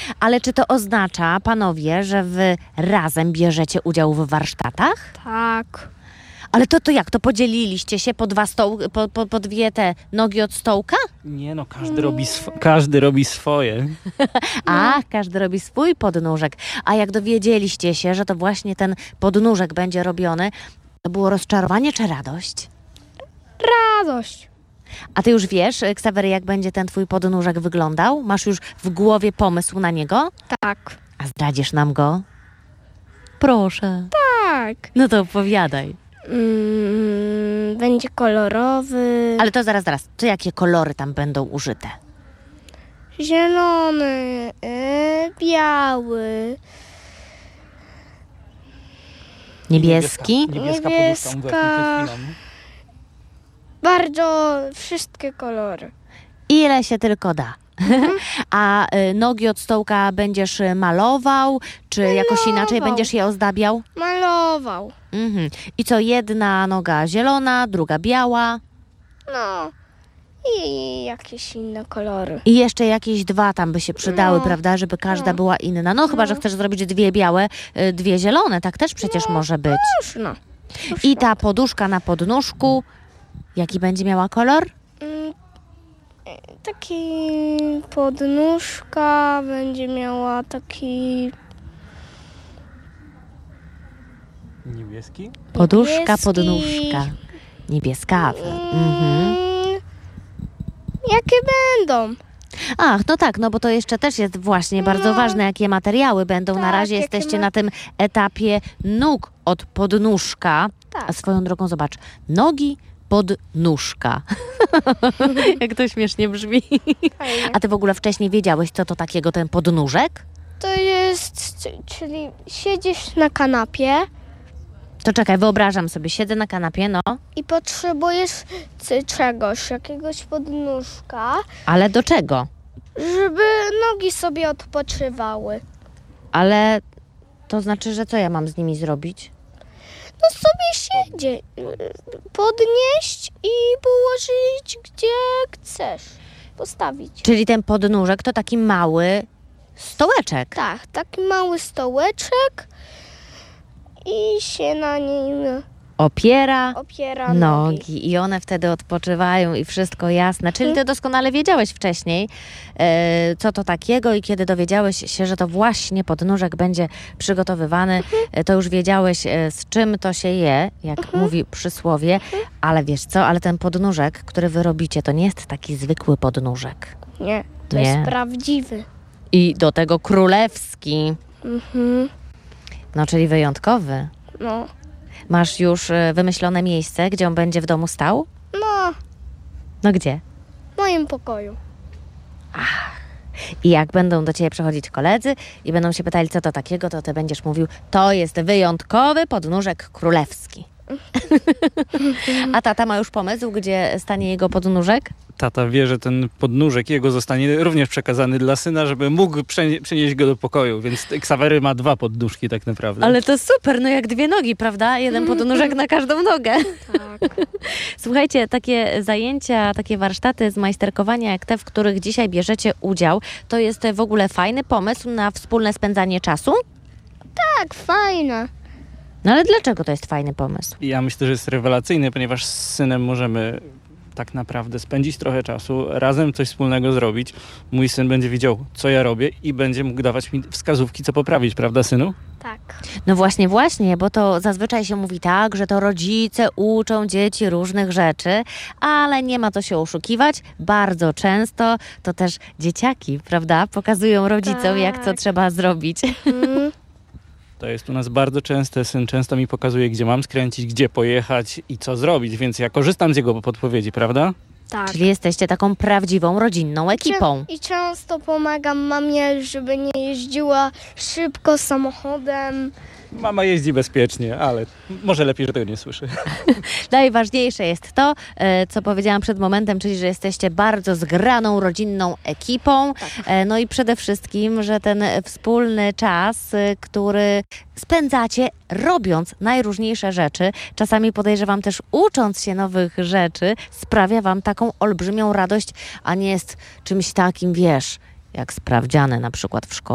Ale czy to oznacza, panowie, że wy razem bierzecie udział w warsztatach? Tak. Ale to jak? To podzieliliście się po dwie te nogi od stołka? Nie no, każdy robi swoje. A, każdy robi swój podnóżek. A jak dowiedzieliście się, że to właśnie ten podnóżek będzie robiony, to było rozczarowanie czy radość? Radość. A ty już wiesz, Ksawery, jak będzie ten twój podnóżek wyglądał? Masz już w głowie pomysł na niego? Tak. A zdradzisz nam go? Proszę. Tak. No to opowiadaj. Będzie kolorowy. Ale to zaraz. To jakie kolory tam będą użyte? Zielony, biały, Niebieski? Niebieska Niebieska. poduszka, mówiłaś przed chwilą. bardzo wszystkie kolory. Ile się tylko da. A nogi od stołka będziesz malował, czy jakoś inaczej będziesz je ozdabiał? Malował. Mhm. I co, jedna noga zielona, druga biała No. I jakieś inne kolory. i jeszcze jakieś dwa tam by się przydały, No. prawda, żeby każda była inna. No chyba, że chcesz zrobić dwie białe, dwie zielone, tak też przecież może być. Już no. I ta poduszka na podnóżku, jaki będzie miała kolor? Taki podnóżka będzie miała taki Niebieski? Poduszka, niebieski. podnóżka. Niebieskawy. Mhm. Jakie będą? Ach, no tak, no bo to jeszcze też jest właśnie bardzo ważne, jakie materiały będą. Na Tak, razie jakie jesteście na tym etapie nóg od podnóżka. Tak. A swoją drogą zobacz, nogi pod nóżka. Jak to śmiesznie brzmi. Fajnie. A ty w ogóle wcześniej wiedziałeś, co to takiego ten podnóżek? To jest, czyli siedzisz na kanapie To czekaj, wyobrażam sobie, siedzę na kanapie, no, i potrzebujesz czegoś, jakiegoś podnóżka, ale do czego? żeby nogi sobie odpoczywały. Ale to znaczy, że co ja mam z nimi zrobić? No sobie siedzie, podnieść i położyć gdzie chcesz, postawić. Czyli ten podnóżek to taki mały stołeczek. Tak, taki mały stołeczek i się na nim Opiera opiera nogi. nogi i one wtedy odpoczywają i wszystko jasne. Czyli ty doskonale wiedziałeś wcześniej, co to takiego i kiedy dowiedziałeś się, że to właśnie podnóżek będzie przygotowywany, to już wiedziałeś, z czym to się je, jak mówi przysłowie, ale wiesz co, ale ten podnóżek, który wy robicie, to nie jest taki zwykły podnóżek. Nie, to Nie. jest prawdziwy. I do tego królewski, Mhm. no czyli wyjątkowy. No, Masz już wymyślone miejsce, gdzie on będzie w domu stał? no, No gdzie? w moim pokoju. I jak będą do ciebie przychodzić koledzy i będą się pytali, co to takiego, to ty będziesz mówił, to jest wyjątkowy podnóżek królewski. A tata ma już pomysł, gdzie stanie jego podnóżek? Tata wie, że ten podnóżek jego zostanie również przekazany dla syna, żeby mógł przenieść go do pokoju, więc Ksawery ma dwa podnóżki tak naprawdę. Ale to super, no jak dwie nogi, prawda? Jeden podnóżek na każdą nogę. Tak. Słuchajcie, takie zajęcia, takie warsztaty z majsterkowania jak te, w których dzisiaj bierzecie udział, to jest w ogóle fajny pomysł na wspólne spędzanie czasu? Tak, fajne. No ale dlaczego to jest fajny pomysł? Ja myślę, że jest rewelacyjny, ponieważ z synem możemy tak naprawdę spędzić trochę czasu, razem coś wspólnego zrobić. Mój syn będzie wiedział, co ja robię i będzie mógł dawać mi wskazówki, co poprawić, prawda, synu? Tak. No właśnie, bo to zazwyczaj się mówi tak, że to rodzice uczą dzieci różnych rzeczy, ale nie ma co się oszukiwać. Bardzo często to też dzieciaki, prawda, pokazują rodzicom, jak co Tak. trzeba zrobić. Mm, To jest u nas bardzo częste. Syn często mi pokazuje, gdzie mam skręcić, gdzie pojechać i co zrobić, więc ja korzystam z jego podpowiedzi, prawda? tak. Czyli jesteście taką prawdziwą, rodzinną ekipą. I często pomagam mamie, żeby nie jeździła szybko samochodem. Mama jeździ bezpiecznie, ale może lepiej, że tego nie słyszy. Najważniejsze jest to, co powiedziałam przed momentem, czyli że jesteście bardzo zgraną, rodzinną ekipą. No i przede wszystkim, że ten wspólny czas, który spędzacie robiąc najróżniejsze rzeczy, czasami podejrzewam też ucząc się nowych rzeczy, sprawia wam taką olbrzymią radość, a nie jest czymś takim, wiesz, jak sprawdziany na przykład w szkole.